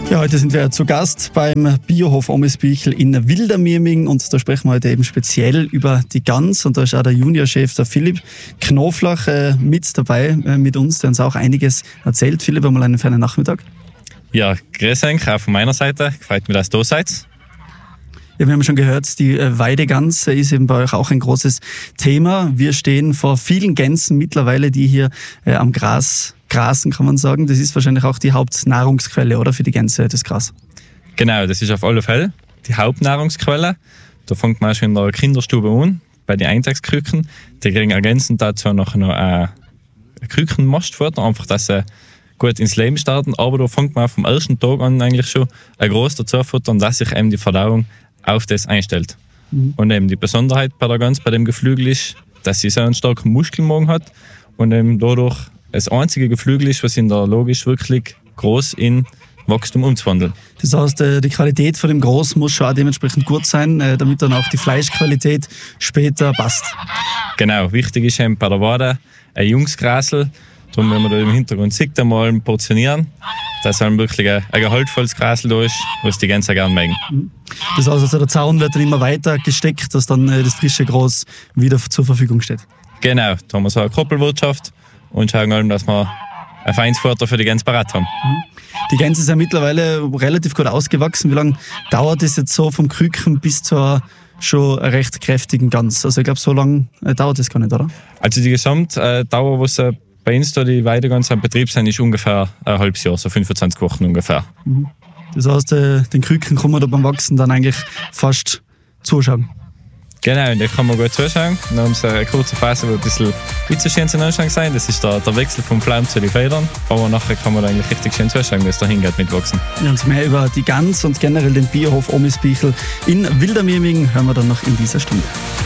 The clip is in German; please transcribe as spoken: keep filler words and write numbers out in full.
Ja, heute sind wir zu Gast beim Biohof Omisbüchel in Wildermieming und da sprechen wir heute eben speziell über die Gans und da ist auch der Juniorchef, der Philipp Knoflach, äh, mit dabei äh, mit uns, der uns auch einiges erzählt. Philipp, einmal einen feinen Nachmittag. Ja, grüß euch auch von meiner Seite. Freut mich, dass ihr da seid. Ja, wir haben schon gehört, die Weidegans ist eben bei euch auch ein großes Thema. Wir stehen vor vielen Gänsen mittlerweile, die hier äh, am Gras grasen, kann man sagen. Das ist wahrscheinlich auch die Hauptnahrungsquelle, oder, für die Gänse, das Gras? Genau, das ist auf alle Fälle die Hauptnahrungsquelle. Da fängt man schon in der Kinderstube an, bei den Eintagsküken. Die kriegen ergänzend dazu noch ein Kükenmastfutter, einfach, dass sie gut ins Leben starten. Aber da fängt man vom ersten Tag an eigentlich schon ein groß dazu futtern, dass sich eben die Verdauung auf das einstellt. Mhm. Und eben die Besonderheit bei der Gans, bei dem Geflügel ist, dass sie so einen starken Muskelmagen hat und eben dadurch das einzige Geflügel ist, was in der Lage ist, wirklich groß in Wachstum umzuwandeln. Das heißt, die Qualität von dem Gros muss schon auch dementsprechend gut sein, damit dann auch die Fleischqualität später passt. Genau, wichtig ist eben bei der Wade ein junges Grasel. Darum, wenn man da im Hintergrund sieht, einmal portionieren, dass dann wirklich ein, ein gehaltvolles Grasel da ist, was die Gänse gerne mögen. Das heißt, also der Zaun wird dann immer weiter gesteckt, dass dann das frische Gras wieder zur Verfügung steht. Genau, da haben wir so eine Koppelwirtschaft und schauen allem, dass wir ein feines Futter für die Gänse parat haben. Die Gänse sind mittlerweile relativ gut ausgewachsen. Wie lange dauert es jetzt so vom Küken bis zur schon recht kräftigen Gans? Also ich glaube, so lange dauert das gar nicht, oder? Also die Gesamtdauer, was bei uns da die Weidegans am Betrieb sind, ist ungefähr ein halbes Jahr, so fünfundzwanzig Wochen ungefähr. Das heißt, den Küken kann man da beim Wachsen dann eigentlich fast zuschauen. Genau, und da kann man gut zuschauen. Dann haben sie eine kurze Phase, wo ein bisschen nicht so schön zum Anschauen sein. Das ist der, der Wechsel vom Flaum zu den Federn. Aber nachher kann man da eigentlich richtig schön zuschauen, wie es dahin geht mit Wachsen. Ja, und mehr über die Gans und generell den Biohof Omisbüchel in Wildermieming hören wir dann noch in dieser Stunde.